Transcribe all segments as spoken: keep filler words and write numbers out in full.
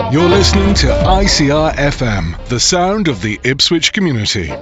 You're listening to I C R F M, the sound of the Ipswich community.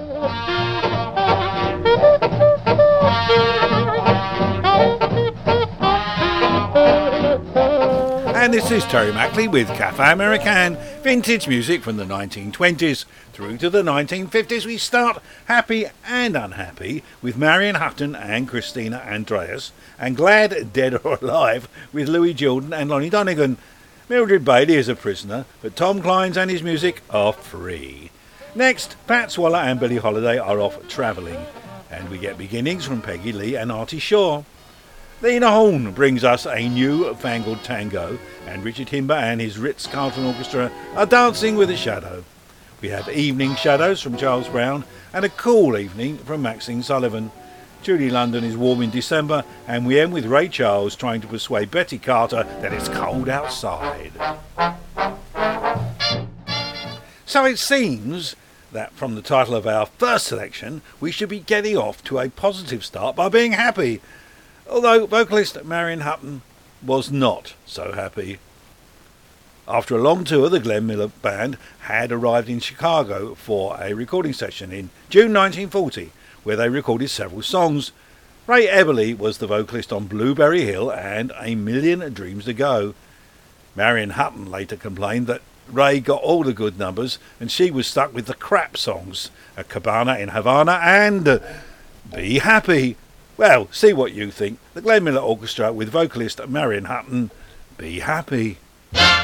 And this is Terry Mackley with Cafe American, vintage music from the nineteen twenties through to the nineteen fifties. We start happy and unhappy with Marion Hutton and Christina Andreas, and Glad Dead or Alive with Louis Jordan and Lonnie Donegan. Mildred Bailey is a prisoner, but Tom Clines and his music are free. Next, Pat Swaller and Billie Holiday are off travelling, and we get beginnings from Peggy Lee and Artie Shaw. Lena Horne brings us a new fangled tango, and Richard Himber and his Ritz-Carlton Orchestra are dancing with a shadow. We have Evening Shadows from Charles Brown and A Cool Evening from Maxine Sullivan. Julie London is Warm in December, and we end with Ray Charles trying to persuade Betty Carter that it's cold outside. So it seems that from the title of our first selection, we should be getting off to a positive start by being happy. Although vocalist Marion Hutton was not so happy. After a long tour, the Glenn Miller Band had arrived in Chicago for a recording session in June nineteen forty, where they recorded several songs. Ray Eberle was the vocalist on Blueberry Hill and A Million Dreams to Go. Marion Hutton later complained that Ray got all the good numbers and she was stuck with the crap songs, A Cabana in Havana and uh, Be Happy. Well, see what you think. The Glenn Miller Orchestra with vocalist Marion Hutton, Be Happy.